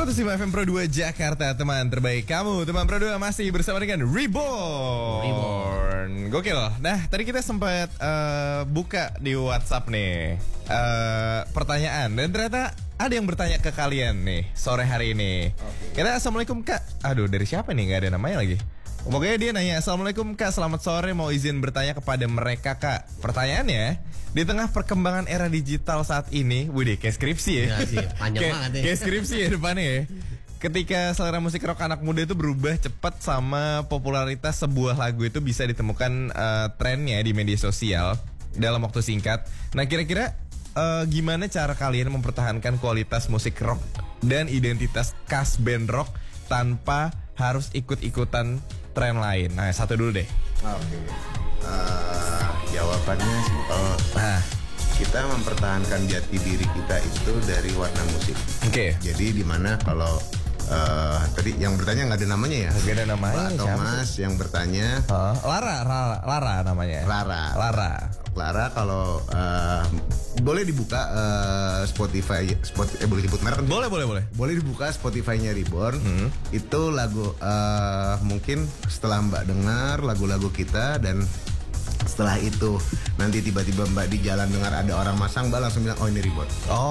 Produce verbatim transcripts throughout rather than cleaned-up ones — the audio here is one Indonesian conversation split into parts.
seratus lima F M Pro dua Jakarta, teman terbaik kamu. Teman Pro dua masih bersama dengan Reborn. Reborn. Gokil. Nah, tadi kita sempat uh, buka di WhatsApp nih uh, pertanyaan. Dan ternyata ada yang bertanya ke kalian nih sore hari ini. Okay. Kita Assalamualaikum Kak. Aduh, dari siapa nih? Gak ada namanya lagi. Pokoknya dia nanya, Assalamualaikum Kak, selamat sore, mau izin bertanya kepada mereka Kak. Pertanyaannya, di tengah perkembangan era digital saat ini, widih kayak skripsi ya, ya sih, panjang kayak, banget ya. kayak skripsi ya depannya ya. Ketika selera musik rock anak muda itu berubah cepat sama popularitas sebuah lagu itu bisa ditemukan uh, trennya di media sosial dalam waktu singkat. Nah kira-kira uh, gimana cara kalian mempertahankan kualitas musik rock dan identitas khas band rock tanpa harus ikut-ikutan tren lain? Nah, satu dulu deh. Oke. Okay. Uh, jawabannya simpel. Nah, kita mempertahankan jati diri kita itu dari warna musik. Oke. Okay. Jadi di mana kalau uh, tadi yang bertanya nggak ada namanya ya? Nggak ada namanya. Pak Thomas siapa? Yang bertanya. Uh, Lara, Lara, Lara namanya. Lara. Lara. Lara kalau uh, boleh dibuka uh, Spotify, Spot, eh boleh disebut merek? Boleh, boleh, boleh. Boleh dibuka Spotify-nya Reborn. Hmm. Itu lagu uh, mungkin setelah Mbak dengar lagu-lagu kita dan setelah itu nanti tiba-tiba Mbak di jalan dengar ada orang masang, Mbak langsung bilang oh ini Reborn.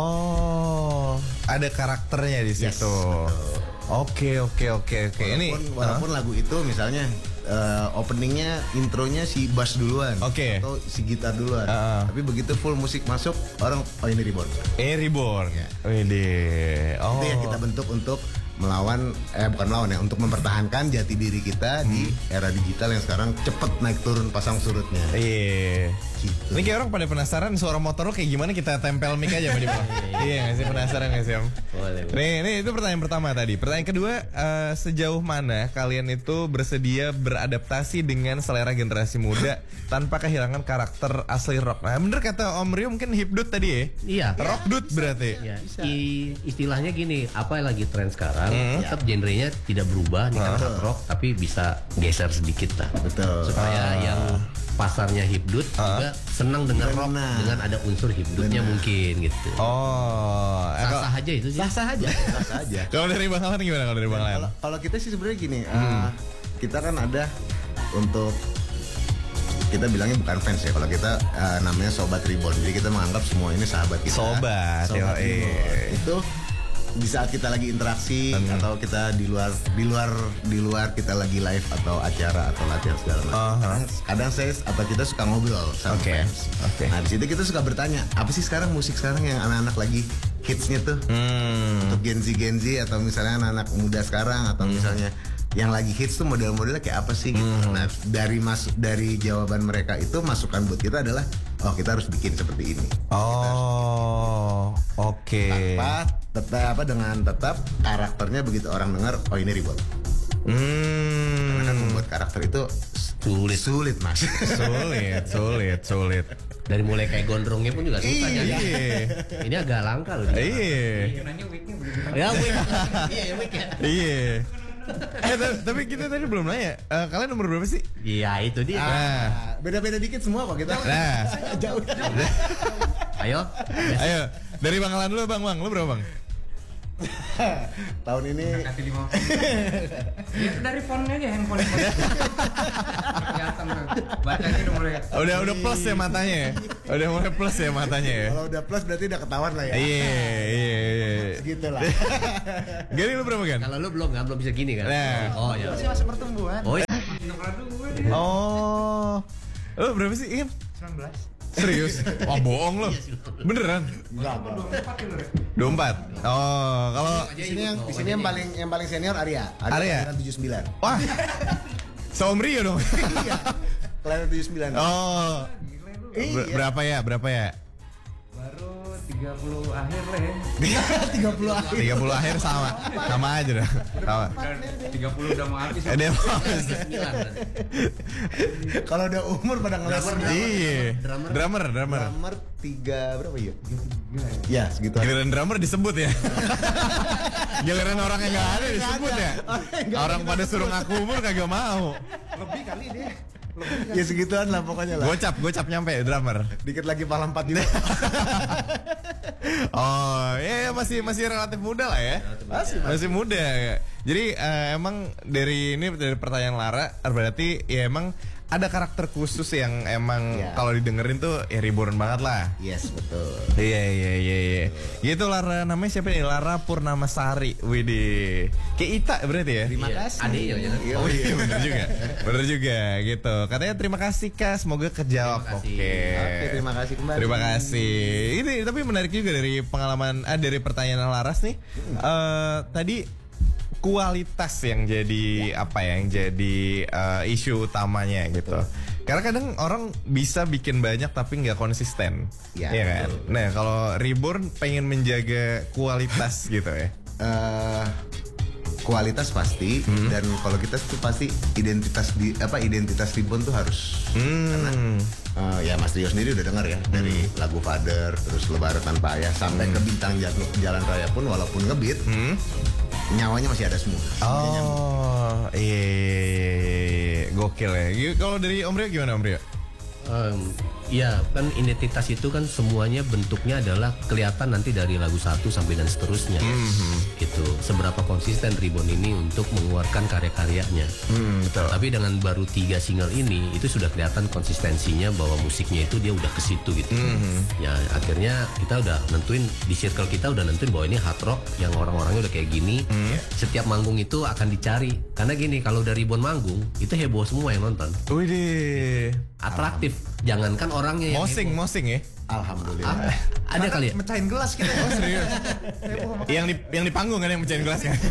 Oh, ada karakternya di situ. Yes, oke, oke, oke, oke. Ini walaupun huh? lagu itu misalnya uh, openingnya, intronya si bass duluan, okay. atau si gitar duluan, uh. tapi begitu full musik masuk orang oh ini Reborn. Eh Reborn. Ya. Wede. Oh. Itu yang kita bentuk untuk melawan, eh bukan melawan ya, untuk mempertahankan jati diri kita hmm. di era digital yang sekarang cepet naik turun pasang surutnya. Iya. Gitu. Ini kayak orang pada penasaran suara motor lo kayak gimana, kita tempel mic aja sama di bawah. Iya nggak sih, penasaran nggak sih Om? Boleh. Nih, nih itu pertanyaan pertama tadi. Pertanyaan kedua, uh, sejauh mana kalian itu bersedia beradaptasi dengan selera generasi muda tanpa kehilangan karakter asli rock? Nah bener kata Om Rio, mungkin hipdut tadi ya? Iya. Rock dut berarti. Iya. I, istilahnya gini, apa yang lagi tren sekarang? Hmm. Tetap genrenya tidak berubah nih kan, hard rock, tapi bisa geser sedikit lah. Betul. Supaya uh. yang pasarnya hipdut uh. juga senang dengan rock dengan ada unsur hipdutnya mungkin gitu. Oh, sah-sah aja itu sih. Sah-sah aja. Sah-sah aja. Kalau dari Bang Alan gimana kalau dari Bang Alan? Kalau kita sih sebenarnya gini, hmm. uh, kita kan ada untuk kita bilangnya bukan fans ya, kalau kita uh, namanya Sobat Reborn. Jadi kita menganggap semua ini sahabat kita. Sobat, Sobat eh. Itu di saat kita lagi interaksi hmm. atau kita di luar di luar di luar kita lagi live atau acara atau latihan segala macam. Uh-huh. Kadang, kadang saya atau kita suka ngobrol sama okay. fans. Okay. Nah di situ kita suka bertanya, apa sih sekarang musik sekarang yang anak-anak lagi hitsnya tuh hmm. untuk Gen Z Gen Z atau misalnya anak-anak muda sekarang atau hmm. misalnya yang lagi hits tuh model-modelnya kayak apa sih gitu. Hmm. Nah dari masuk dari jawaban mereka itu masukan buat kita adalah oh kita harus bikin seperti ini. Oh oke. Okay. Tanpa tetap apa dengan tetap karakternya begitu orang dengar oh ini Reborn. Hmm. Karena kan membuat karakter itu sulit sulit mas. Sulit sulit sulit. Dari mulai kayak gondrongnya pun juga susah ya. Ini agak langka loh. Iya. Nanya weeknya ya week. Iya week ya. Iya. Eh tapi kita tadi belum nanya, uh, kalian nomor berapa sih? Iya itu dia. Ah, beda-beda dikit semua kok kita. Nah, jauh. Ayo, ayo dari Bang Alan dulu Bang, Bang, lu berapa Bang? Tahun ini kasih lima puluh. Ya dari fontnya aja, handphone. Kelihatan tuh. Bacanya udah mulai. Udah udah plus ya matanya ya. Udah mulai plus ya matanya ya. Kalau udah plus berarti udah ketahuan lah ya. Iya, iya, iya. Segitu lah. Gini lu berapa kan? Kalau lu belum kan belum bisa gini kan? Nah. Oh ya. Masih masih pertumbuhan. Oh. Oh. Lu berapa sih Ian? sembilan belas. Serius? Wah bohong lo. Beneran? Enggak. dua puluh empat. Oh, kalau di sini yang di sini yang paling yang paling senior Arya. Arya tujuh puluh sembilan. Wah. Somrio dong. Iya. Kelahiran tujuh puluh sembilan. Oh. Ber- berapa ya? Berapa ya? Baru tiga puluh akhir lah ya. tiga puluh akhir. tiga puluh akhir sama. Sama aja dah. Sama. tiga puluh udah mau habis. Eh, dia mau habis. Kalau udah umur pada ngeles. Iya. Drummer, drummer. Drummer tiga berapa ya? Ya, segitu. Giliran drummer disebut ya. Giliran orang yang enggak ada disebut ya. Orang pada suruh ngaku umur kagak mau. Lebih kali deh. Ya segituan lah pokoknya lah. Gocap, gocap nyampe drummer. Dikit lagi pala empat juga. Oh, ya, ya masih masih relatif muda lah ya. Masih, masih muda. Jadi eh, emang dari ini dari pertanyaan Lara berarti ya emang ada karakter khusus yang emang Ya. kalau didengerin tuh ya reborn banget lah. Yes, betul. Iya iya iya iya. Gitu Lara, namanya siapa nih? Lara Purnamasari. Widih. Kayak Ita berarti ya? Terima Iya, kasih. adiknya ya kan? Iya, Oh iya bener juga. Bener juga gitu. Katanya terima kasih Kak, semoga kejawab. Terima Oke. kasih. Oke, terima kasih kembali. Terima kasih. Ini tapi menarik juga dari pengalaman ah dari pertanyaan Laras nih. Eh tadi kualitas yang jadi apa ya, yang jadi eh, isu utamanya gitu. Karena kadang orang bisa bikin banyak tapi nggak konsisten, Ya, iya kan? Nah kalau Reborn pengen menjaga kualitas gitu ya. Eh, kualitas pasti dan kalau kita tuh pasti identitas di apa identitas Reborn tuh harus Hmm. eh, ya Mas Rio sendiri udah dengar ya dari lagu Father terus Lebaran Tanpa Ayah sampai ke Bintang Jalan, Jalan Raya pun walaupun ngebeat Hmm. nyawanya masih ada semua. Oh iya, iya, iya, iya. Gokil ya. Gi- Kalau dari Om Rio gimana Om Rio? Em, Iya kan identitas itu kan semuanya bentuknya adalah kelihatan nanti dari lagu satu sampai dan seterusnya gitu. Seberapa konsisten Reborn ini untuk mengeluarkan karya-karyanya. Hmm, betul. Tapi dengan baru tiga single ini itu sudah kelihatan konsistensinya bahwa musiknya itu dia udah ke situ gitu. Ya akhirnya kita udah nentuin di circle kita udah nentuin bahwa ini hard rock yang orang-orangnya udah kayak gini. Setiap manggung itu akan dicari karena gini kalau dari Reborn manggung itu heboh semua yang nonton. Widih. Atraktif. Jangankan orangnya yang Mosing, heboh. mosing ya. Alhamdulillah. Ada kali ya? Mecahin gelas kita. Oh serius? yang di yang di panggung kan yang mecahin gelas kan?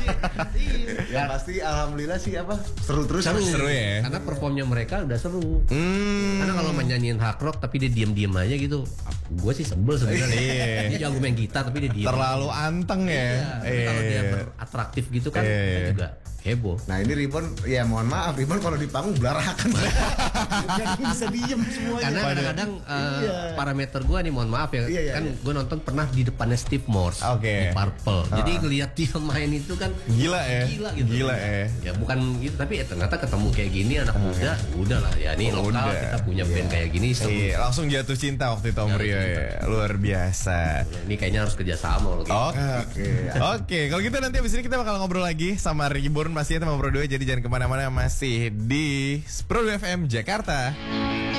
Ya pasti alhamdulillah sih apa seru terus. Seru. Seru ya? Karena performnya mereka udah seru. Hmm. Karena kalau menyanyiin hard rock tapi dia diem-diem aja gitu, gue sih sebel sebenarnya. Iya. Dia jago main gitar tapi dia diem. Terlalu anteng ya. Iya, tapi kalau dia Iya. atraktif gitu kan, Iya. kita juga heboh. Nah ini Reborn ya mohon maaf Reborn kalau di panggung belarakan. Jadi bisa diem semuanya. Karena kadang-kadang uh, parameter gue nih mohon maaf ya, Iya, iya, kan iya. gue nonton pernah di depannya Steve Morse Oke. di Purple. Jadi ngelihat dia main itu kan Gila ya. Gila gitu. Gila ya. Ya bukan gitu tapi ya ternyata ketemu kayak gini anak muda, udah lah ya ini Oh, lokal udah. kita punya band kayak gini seru. Iya, langsung jatuh cinta waktu itu Om Jatuh Rio cinta. ya. Luar biasa. Ini kayaknya harus kerjasama loh. gitu. Oke, oke. Kalau gitu nanti abis ini kita bakal ngobrol lagi sama Reborn pastinya sama Pro dua. Jadi jangan kemana-mana, masih di Pro dua F M Jakarta.